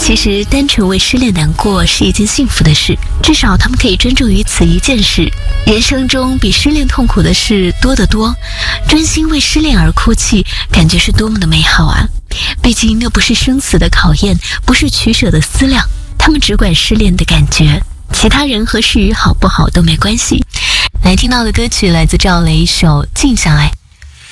其实单纯为失恋难过是一件幸福的事，至少他们可以专注于此一件事。人生中比失恋痛苦的事多得多，专心为失恋而哭泣，感觉是多么的美好啊！毕竟那不是生死的考验，不是取舍的思量，他们只管失恋的感觉，其他人和事好不好都没关系。来听到的歌曲来自赵雷一首《静下来》。